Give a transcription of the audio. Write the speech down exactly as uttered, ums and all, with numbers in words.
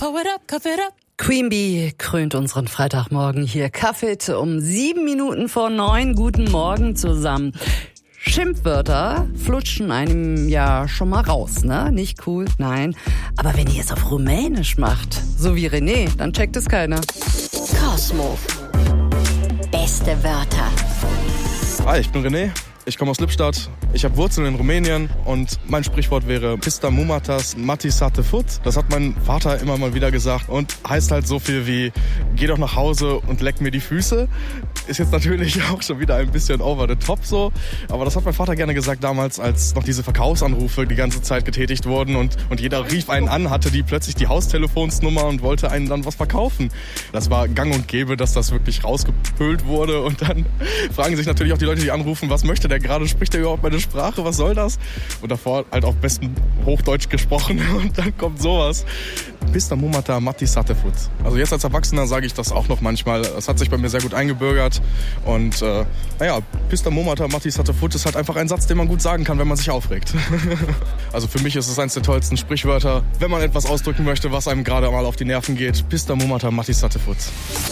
Power up, cough it up. Queen Bee krönt unseren Freitagmorgen hier. Kaffee um sieben Minuten vor neun. Guten Morgen zusammen. Schimpfwörter flutschen einem ja schon mal raus, ne? Nicht cool, nein. Aber wenn ihr es auf Rumänisch macht, so wie René, dann checkt es keiner. Cosmo. Beste Wörter. Hi, ich bin René. Ich komme aus Lippstadt, ich habe Wurzeln in Rumänien und mein Sprichwort wäre Pista mumatas mati sate fut. Das hat mein Vater immer mal wieder gesagt und heißt halt so viel wie geh doch nach Hause und leck mir die Füße. Ist jetzt natürlich auch schon wieder ein bisschen over the top so, aber das hat mein Vater gerne gesagt damals, als noch diese Verkaufsanrufe die ganze Zeit getätigt wurden und, und jeder rief einen an, hatte die plötzlich die Haustelefonsnummer und wollte einen dann was verkaufen. Das war gang und gäbe, dass das wirklich rausgepölt wurde und dann fragen sich natürlich auch die Leute, die anrufen, was möchte der gerade, spricht der überhaupt meine Sprache, was soll das? Und davor halt auf besten Hochdeutsch gesprochen und dann kommt sowas. Pista mumata mati sate fut. Also jetzt als Erwachsener sage ich das auch noch manchmal. Das hat sich bei mir sehr gut eingebürgert und äh, naja, Pista mumata mati sate fut ist halt einfach ein Satz, den man gut sagen kann, wenn man sich aufregt. Also für mich ist es eines der tollsten Sprichwörter, wenn man etwas ausdrücken möchte, was einem gerade mal auf die Nerven geht. Pista mumata mati sate fut.